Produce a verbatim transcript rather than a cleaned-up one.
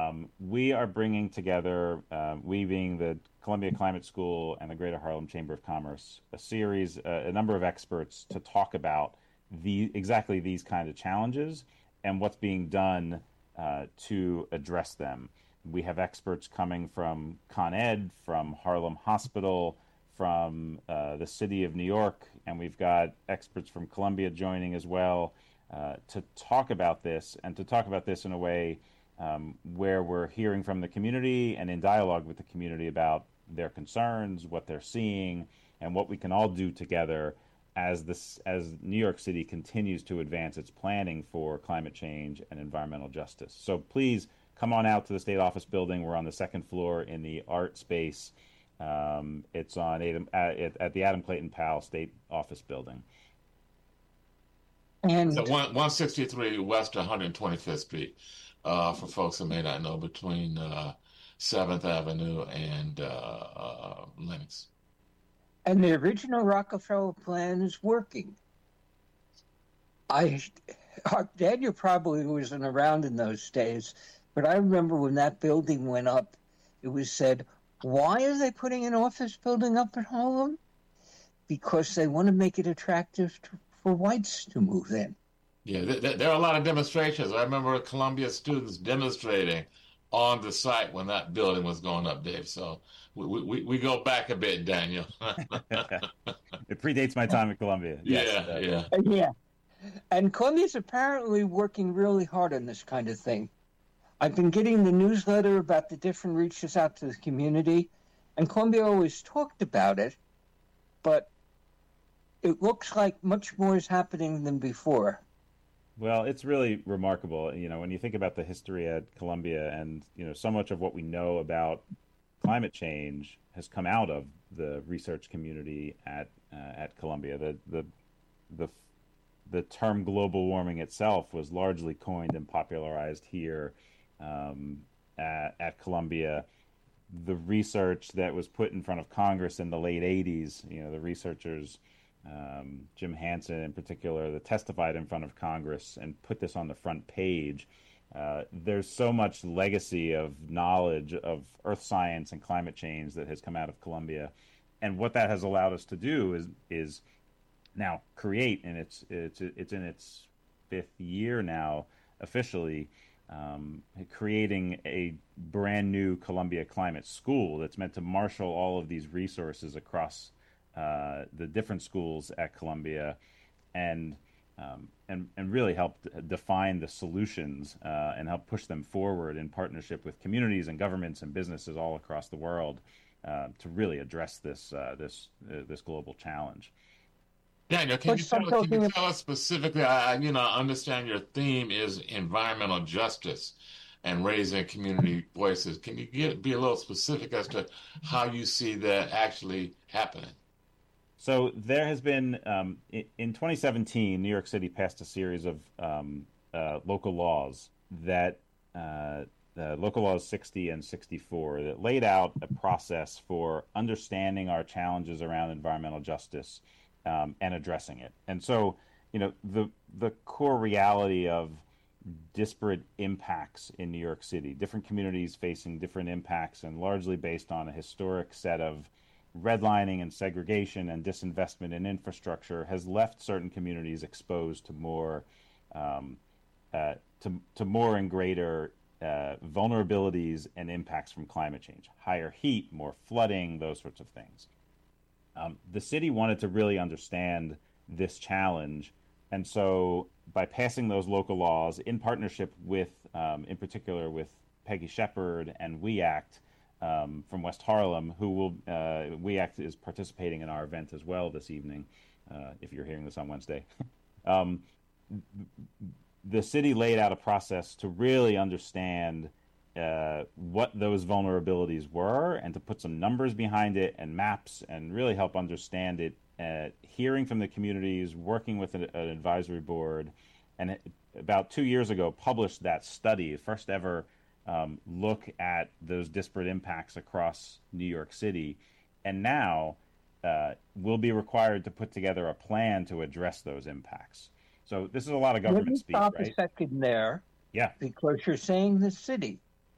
Um, we are bringing together, uh, we being the Columbia Climate School and the Greater Harlem Chamber of Commerce, a series, uh, a number of experts to talk about the exactly these kind of challenges and what's being done uh, to address them. We have experts coming from Con Ed, from Harlem Hospital, from uh, the city of New York, and we've got experts from Columbia joining as well uh, to talk about this and to talk about this in a way um, where we're hearing from the community and in dialogue with the community about their concerns, what they're seeing, and what we can all do together as this as New York City continues to advance its planning for climate change and environmental justice. So please come on out to the State Office Building. We're on the second floor in the art space. Um, it's on Adam, at, at the Adam Clayton Powell State Office Building. And so one, one sixty-three West one hundred twenty-fifth Street, uh, for folks that may not know, between uh, seventh Avenue and uh, uh, Lenox. And the original Rockefeller plan is working. I, Daniel probably wasn't around in those days, but I remember when that building went up, it was said, why are they putting an office building up in Harlem? Because they want to make it attractive to, for whites to move in. Yeah, th- th- there are a lot of demonstrations. I remember Columbia students demonstrating on the site when that building was going up, Dave. So we we, we go back a bit, Daniel. It predates my time at Columbia. Yes, yeah, uh, yeah. Yeah. And Columbia's apparently working really hard on this kind of thing. I've been getting the newsletter about the different reaches out to the community, and Columbia always talked about it, but it looks like much more is happening than before. Well, it's really remarkable. You know, when you think about the history at Columbia and, you know, so much of what we know about climate change has come out of the research community at uh, at Columbia. The, the, the, the term global warming itself was largely coined and popularized here um, at, at Columbia. The research that was put in front of Congress in the late eighties, you know, the researchers, um, Jim Hansen in particular, that testified in front of Congress and put this on the front page. Uh, there's so much legacy of knowledge of earth science and climate change that has come out of Columbia. And what that has allowed us to do is is now create, and it's it's it's in its fifth year now officially, um, creating a brand new Columbia Climate School that's meant to marshal all of these resources across uh, the different schools at Columbia, and um, and and really help define the solutions uh, and help push them forward in partnership with communities and governments and businesses all across the world uh, to really address this uh, this uh, this global challenge. Daniel, can you, tell, can you tell us specifically, I, you know, I understand your theme is environmental justice and raising community voices. Can you get, be a little specific as to how you see that actually happening? So there has been, um, in, in twenty seventeen, New York City passed a series of um, uh, local laws that, uh, uh, local laws sixty and sixty-four, that laid out a process for understanding our challenges around environmental justice Um, and addressing it. And so, you know, the the core reality of disparate impacts in New York City, different communities facing different impacts, and largely based on a historic set of redlining and segregation and disinvestment in infrastructure, has left certain communities exposed to more um, uh, to to more and greater uh, vulnerabilities and impacts from climate change, higher heat, more flooding, those sorts of things. Um, the city wanted to really understand this challenge, and so by passing those local laws in partnership with, um, in particular, with Peggy Shepard and We Act um, from West Harlem, who will, uh, We Act is participating in our event as well this evening, uh, if you're hearing this on Wednesday. um, the city laid out a process to really understand Uh, what those vulnerabilities were and to put some numbers behind it and maps and really help understand it, uh, hearing from the communities, working with an, an advisory board, and it, about two years ago published that study, first ever um, look at those disparate impacts across New York City. And now uh, we'll be required to put together a plan to address those impacts. So this is a lot of government speak, right? Let me stop a second there. Yeah. Because you're saying the city.